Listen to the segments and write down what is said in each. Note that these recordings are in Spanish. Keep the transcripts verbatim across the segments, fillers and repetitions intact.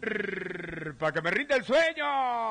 Para que me rinda el sueño.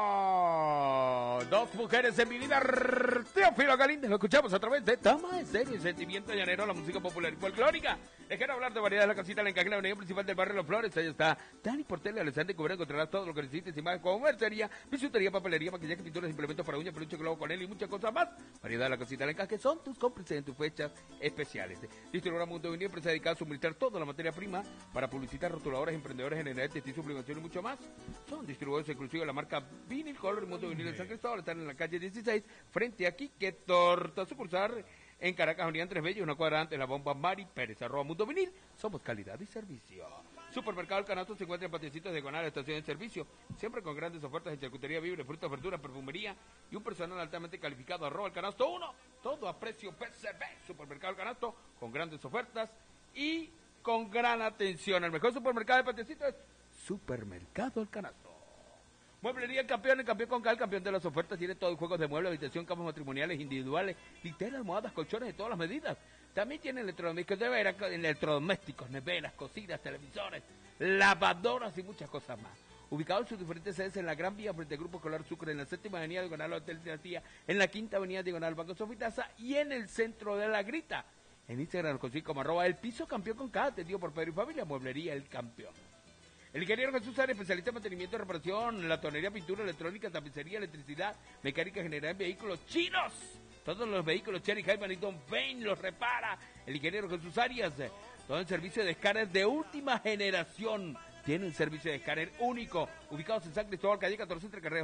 Dos mujeres en mi vida. Teófilo Galíndez, lo escuchamos a través de Tama en serio, sentimiento llanero, la música popular y folclórica. Dejar hablar de variedad de la casita, la encaje en la avenida principal del barrio Los Flores. Ahí está Dani Portel, Alessandro Cubera. Encontrarás todo lo que necesites y más, como mercería, bisutería, papelería, maquillaje, pinturas, implementos para uñas, peluche, globo con él y muchas cosas más. Variedad de la casita, la encaje son tus cómplices en tus fechas especiales. Distribuidora Mundo Vinil, empresa dedicada a suministrar toda la materia prima para publicitar, rotuladores, emprendedores, generales, textil, sublimación y mucho más. Son distribuidores exclusivos de la marca Vinil Color y Mundo Vinil en San Cristóbal. Están en la calle dieciséis, frente a Quique Torta, sucursal en Caracas, Unidad Tres Bellos, una cuadra antes de la bomba Mari Pérez, arroba Mundo Vinil. Somos calidad y servicio. Supermercado El Canasto se encuentra en patiecitos diagonal, estación de servicio, siempre con grandes ofertas en charcutería, víveres, frutas, verduras, perfumería y un personal altamente calificado. Arroba El Canasto uno, todo a precio P C B. Supermercado El Canasto, con grandes ofertas y con gran atención. El mejor supermercado de patiecitos es Supermercado El Canasto. Mueblería El Campeón, el campeón con Cal, campeón de las ofertas, tiene todo, juegos de muebles, habitación, camas matrimoniales, individuales, literas, almohadas, colchones de todas las medidas. También tiene electrodomésticos, de veras, electrodomésticos, neveras, cocinas, televisores, lavadoras y muchas cosas más. Ubicados en sus diferentes sedes en la Gran Vía frente al Grupo Escolar Sucre, en la séptima avenida diagonal Hotel Dinastía, en la quinta avenida diagonal Banco Sofitaza y en el centro de La Grita. En Instagram lo consigue como arroba el piso campeón con K, atendido por Pedro y Familia. Mueblería El Campeón. El ingeniero Jesús Arias, especialista en mantenimiento, reparación, latonería, pintura, electrónica, tapicería, electricidad, mecánica general en vehículos chinos. Todos los vehículos Cherry Hyman y Don Bain los repara el ingeniero Jesús Arias. Todo el servicio de escáner de última generación. Tiene un servicio de escáner único. Ubicados en San Cristóbal, calle catorce, entre carreras